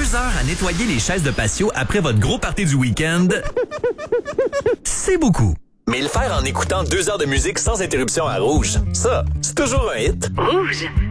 2 heures à nettoyer les chaises de patio après votre gros party du week-end, c'est beaucoup. Mais le faire en écoutant 2 heures de musique sans interruption à Rouge, ça, c'est toujours un hit. Rouge.